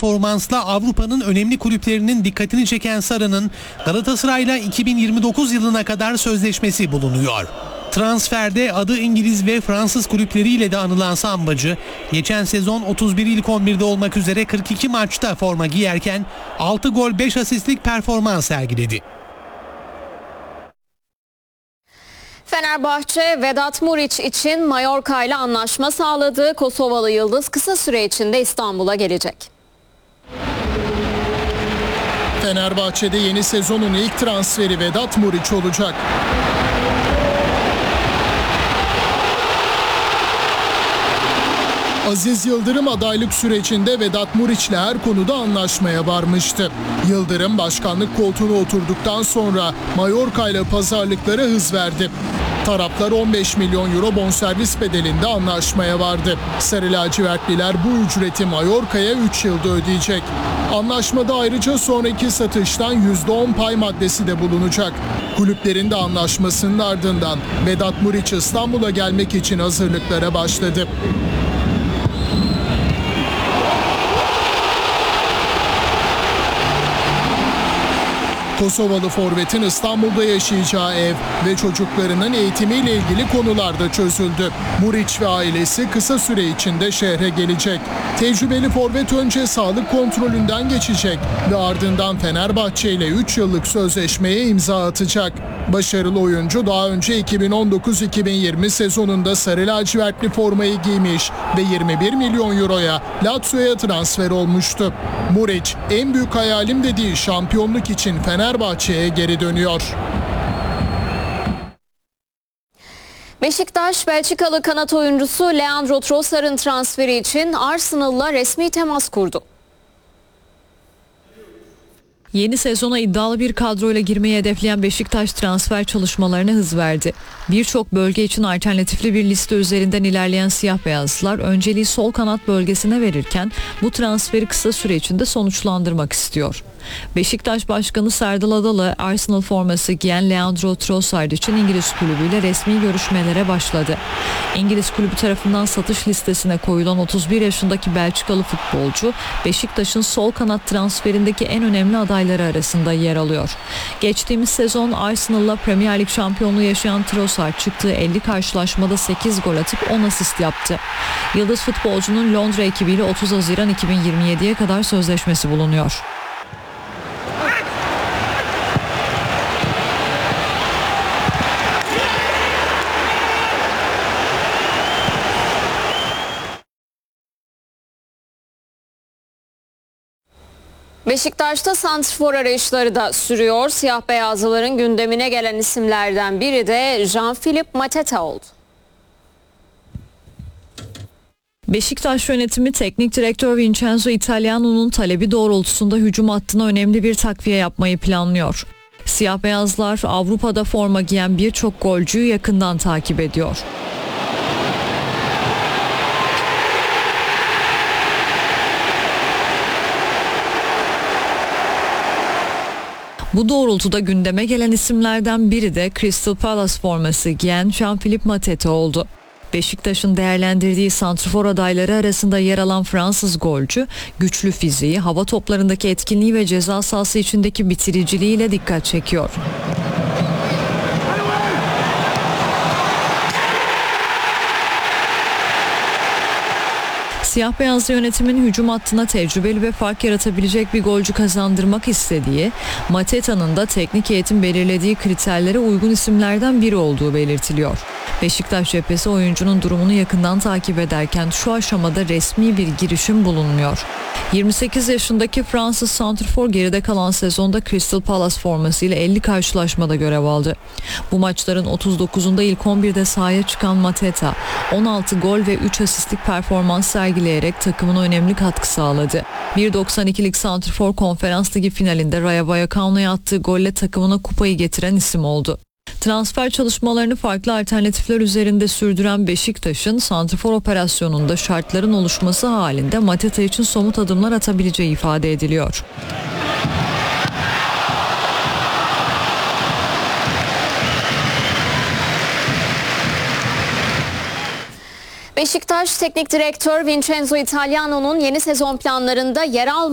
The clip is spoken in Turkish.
performansla Avrupa'nın önemli kulüplerinin dikkatini çeken Sarı'nın Galatasaray'la 2029 yılına kadar sözleşmesi bulunuyor. Transferde adı İngiliz ve Fransız kulüpleriyle de anılan Sambacı, geçen sezon 31 ilk 11'de olmak üzere 42 maçta forma giyerken 6 gol 5 asistlik performans sergiledi. Fenerbahçe, Vedat Muriç için Mallorca ile anlaşma sağladı. Kosovalı yıldız kısa süre içinde İstanbul'a gelecek. Fenerbahçe'de yeni sezonun ilk transferi Vedat Muriç olacak. Aziz Yıldırım adaylık sürecinde Vedat Muriç'le her konuda anlaşmaya varmıştı. Yıldırım başkanlık koltuğuna oturduktan sonra Mallorca ile pazarlıklara hız verdi. Taraflar 15 milyon euro bonservis bedelinde anlaşmaya vardı. Sarı lacivertliler bu ücreti Mallorca'ya 3 yılda ödeyecek. Anlaşmada ayrıca sonraki satıştan %10 pay maddesi de bulunacak. Kulüplerin de anlaşmasının ardından Vedat Muriç İstanbul'a gelmek için hazırlıklara başladı. Kosovalı forvetin İstanbul'da yaşayacağı ev ve çocuklarının eğitimiyle ilgili konular da çözüldü. Muriç ve ailesi kısa süre içinde şehre gelecek. Tecrübeli forvet önce sağlık kontrolünden geçecek ve ardından Fenerbahçe ile 3 yıllık sözleşmeye imza atacak. Başarılı oyuncu daha önce 2019-2020 sezonunda sarı lacivertli formayı giymiş ve 21 milyon euroya Lazio'ya transfer olmuştu. Muriç, en büyük hayalim dediği şampiyonluk için Fenerbahçe'ye geri dönüyor. Beşiktaş, Belçikalı kanat oyuncusu Leandro Trossard'ın transferi için Arsenal'la resmi temas kurdu. Yeni sezona iddialı bir kadroyla girmeyi hedefleyen Beşiktaş transfer çalışmalarına hız verdi. Birçok bölge için alternatifli bir liste üzerinden ilerleyen siyah beyazlılar önceliği sol kanat bölgesine verirken bu transferi kısa süre içinde sonuçlandırmak istiyor. Beşiktaş Başkanı Serdal Adalı, Arsenal forması giyen Leandro Trossard için İngiliz kulübüyle resmi görüşmelere başladı. İngiliz kulübü tarafından satış listesine koyulan 31 yaşındaki Belçikalı futbolcu, Beşiktaş'ın sol kanat transferindeki en önemli adayları arasında yer alıyor. Geçtiğimiz sezon Arsenal'la Premier Lig şampiyonluğu yaşayan Trossard çıktığı 50 karşılaşmada 8 gol atıp 10 asist yaptı. Yıldız futbolcunun Londra ekibiyle 30 Haziran 2027'ye kadar sözleşmesi bulunuyor. Beşiktaş'ta santrfor arayışları da sürüyor. Siyah beyazlıların gündemine gelen isimlerden biri de Jean-Philippe Mateta oldu. Beşiktaş yönetimi teknik direktör Vincenzo Italiano'nun talebi doğrultusunda hücum hattına önemli bir takviye yapmayı planlıyor. Siyah beyazlar Avrupa'da forma giyen birçok golcüyü yakından takip ediyor. Bu doğrultuda gündeme gelen isimlerden biri de Crystal Palace forması giyen Jean-Philippe Mateta oldu. Beşiktaş'ın değerlendirdiği santrfor adayları arasında yer alan Fransız golcü, güçlü fiziği, hava toplarındaki etkinliği ve ceza sahası içindeki bitiriciliğiyle dikkat çekiyor. Siyah beyazlı yönetimin hücum hattına tecrübeli ve fark yaratabilecek bir golcü kazandırmak istediği, Mateta'nın da teknik eğitim belirlediği kriterlere uygun isimlerden biri olduğu belirtiliyor. Beşiktaş cephesi oyuncunun durumunu yakından takip ederken şu aşamada resmi bir girişim bulunmuyor. 28 yaşındaki Fransız santrfor geride kalan sezonda Crystal Palace formasıyla 50 karşılaşmada görev aldı. Bu maçların 39'unda ilk 11'de sahaya çıkan Mateta 16 gol ve 3 asistlik performans sergileyerek takımına önemli katkı sağladı. 1.92'lik santrfor Konferans Ligi finalinde Rayo Vallecano'ya attığı golle takımına kupayı getiren isim oldu. Transfer çalışmalarını farklı alternatifler üzerinde sürdüren Beşiktaş'ın santrfor operasyonunda şartların oluşması halinde Mateta için somut adımlar atabileceği ifade ediliyor. Beşiktaş Teknik Direktör Vincenzo Italiano'nun yeni sezon planlarında yer almadığı